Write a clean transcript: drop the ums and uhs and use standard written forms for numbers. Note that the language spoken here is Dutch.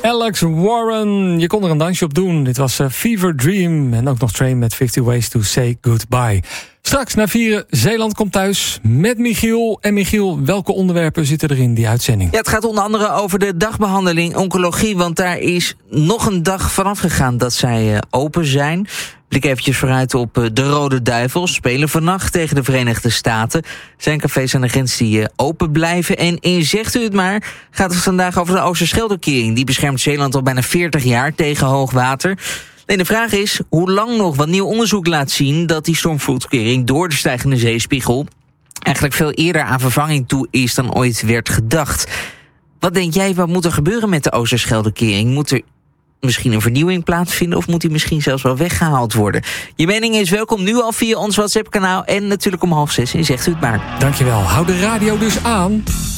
Alex Warren, je kon er een dansje op doen. Dit was Fever Dream en ook nog Train met 50 Ways to Say Goodbye. Straks na 4 Zeeland komt thuis met Michiel. En Michiel, welke onderwerpen zitten er in die uitzending? Ja, het gaat onder andere over de dagbehandeling oncologie, want daar is nog een dag vanaf gegaan dat zij open zijn. Blik eventjes vooruit op de Rode Duivels. Spelen vannacht tegen de Verenigde Staten. Zijn cafés aan de grens die open blijven. En in Zegt u het maar gaat het vandaag over de Oosterscheldekering. Die beschermt Zeeland al bijna 40 jaar tegen hoogwater. Nee, de vraag is hoe lang nog, want nieuw onderzoek laat zien dat die stormvloedkering door de stijgende zeespiegel eigenlijk veel eerder aan vervanging toe is dan ooit werd gedacht. Wat denk jij, wat moet er gebeuren met de Oosterscheldekering? Moet er misschien een vernieuwing plaatsvinden of moet die misschien zelfs wel weggehaald worden? Je mening is welkom nu al via ons WhatsApp-kanaal en natuurlijk om 5:30 in Zegt u het maar. Dankjewel. Hou de radio dus aan.